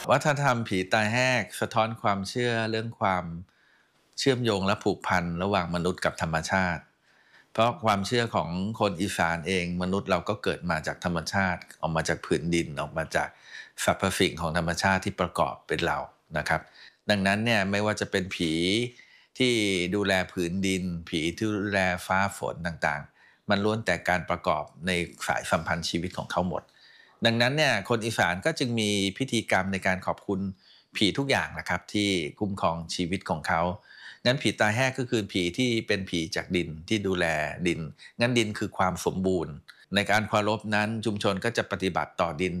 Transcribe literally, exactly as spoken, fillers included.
วัฒนธรรมผีตายแหกสะท้อนความเชื่อเรื่องความเชื่อมโยงและผูกพันระหว่างมนุษย์กับธรรมชาติเพราะความเชื่อของคนอีสานเองมนุษย์เราก็เกิดมาจากธรรมชาติออกมาจากผืนดินออกมาจากสรรพสิ่งของธรรมชาติที่ประกอบเป็นเรานะครับดังนั้นเนี่ยไม่ว่าจะเป็นผีที่ดูแลผืนดินผีที่ดูแลฟ้าฝนต่างๆมันล้วนแต่การประกอบในสายสัมพันธ์ชีวิตของเขาหมดดังนั้นเนี่ยคนอีสานก็จึงมีพิธีกรรมในการขอบคุณผีทุกอย่างนะครับที่คุ้มครองชีวิตของเขางั้นผีตายแหกก็คือผีที่เป็นผีจากดินที่ดูแลดินงั้นดินคือความสมบูรณ์ในการเคารพนั้นชุมชนก็จะปฏิบัติต่อดิน